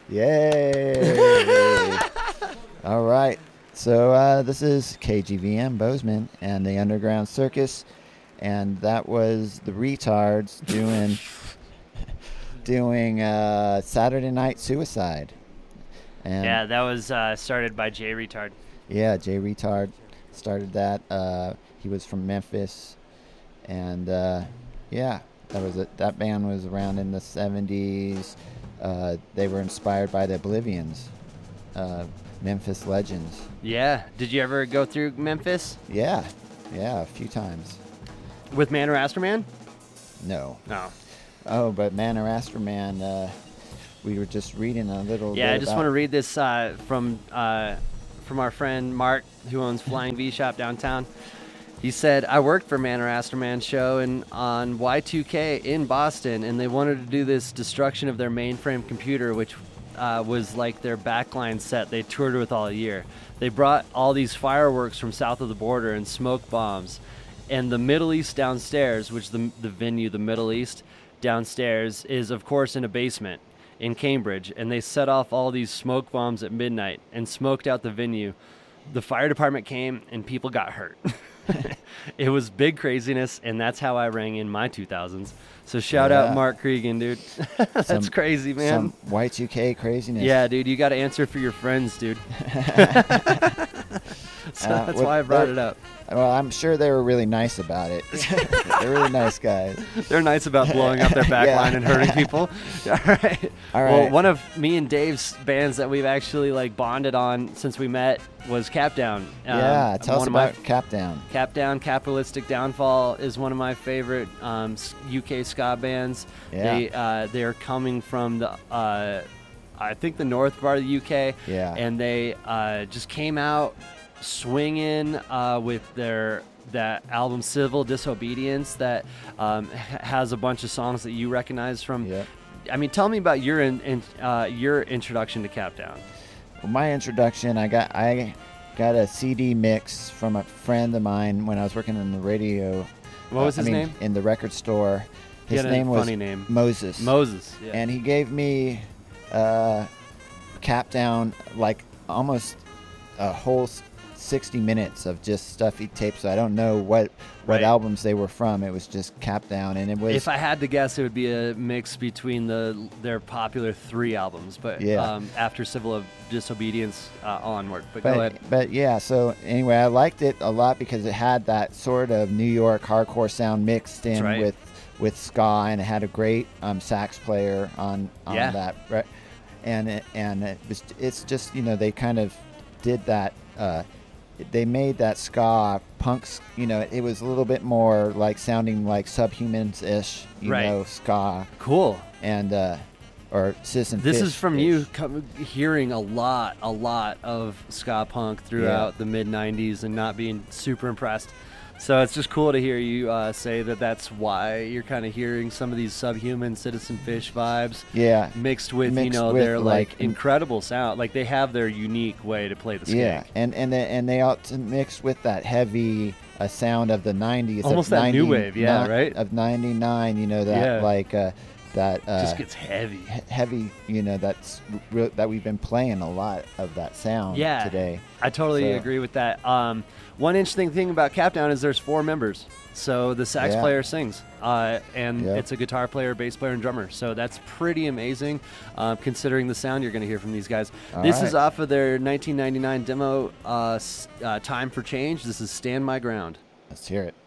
Yay! All right. So this is KGVM Bozeman and the Underground Circus, and that was the Retards doing Saturday Night Suicide. And Yeah, that was started by Jay Retard. yeah, Jay Retard started that. He was from Memphis, and yeah, that band was around in the 70s. They were inspired by the Oblivions, Memphis legends. Yeah. Did you ever go through Memphis Yeah, a few times. with Man or Astroman? No. No. Oh, but Man or Astroman, we were just reading a little Yeah, bit I just about- want to read this from our friend Mark, who owns Flying V Shop downtown. He said, I worked for Man or Astroman show on Y2K in Boston, and they wanted to do this destruction of their mainframe computer, which was like their backline set they toured with all year. They brought all these fireworks from south of the border and smoke bombs. And the Middle East downstairs, which the venue, the Middle East downstairs, is of course in a basement in Cambridge. And they set off all these smoke bombs at midnight and smoked out the venue. The fire department came and people got hurt. It was big craziness, and that's how I rang in my 2000s. So shout out Mark Cregan, dude. That's crazy, man. Some Y2K craziness. Yeah, dude, you got to answer for your friends, dude. So that's well, why I brought it up. Well, I'm sure they were really nice about it. They're really nice guys. They're nice about blowing up their back Yeah. line and hurting people. All right. All Well, right. one of me and Dave's bands that we've actually like bonded on since we met was Capdown. Yeah, tell us one of about Capdown. Capdown, Capitalistic Downfall is one of my favorite UK ska bands. Yeah. They are coming from the I think the north part of the UK. Yeah. And they just came out swinging with that album Civil Disobedience that has a bunch of songs that you recognize from. Yeah. I mean, tell me about your introduction to Capdown. Well, my introduction, I got a CD mix from a friend of mine when I was working in the radio. What was his name? In the record store. He His had a name was funny name. Moses. Moses. Yeah. And he gave me Capdown, like almost a whole 60 minutes of just stuff he taped. So I don't know what Right. albums they were from. It was just Capdown, and it was. If I had to guess, it would be a mix between their popular 3 albums, but Yeah. after Civil Disobedience onward. But go ahead. But yeah, so anyway, I liked it a lot because it had that sort of New York hardcore sound mixed in That's right. with ska, and it had a great sax player on Yeah. that. Right? And it's just, they kind of did that. They made that ska punks. It was a little bit more like sounding like Subhumans-ish. Right. Ska Cool. and or Citizen This Fish is from you hearing a lot of ska punk throughout the mid 90s and not being super impressed. So it's just cool to hear you say that that's why you're kind of hearing some of these Subhuman, Citizen Fish vibes. Yeah. Mixed with, Mixed with, their like, incredible sound. Like they have their unique way to play the skank. Yeah, and they also mixed with that heavy sound of the 90s. Almost of that new wave, yeah, right? Of 99, that Yeah. like that Just gets heavy. heavy, that's that we've been playing a lot of that sound Yeah. today. I totally So- agree with that. One interesting thing about Capdown is there's 4 members. So the sax Yeah. player sings, and Yep. it's a guitar player, bass player, and drummer. So that's pretty amazing, considering the sound you're going to hear from these guys. All This right. is off of their 1999 demo, Time for Change. This is Stand My Ground. Let's hear it.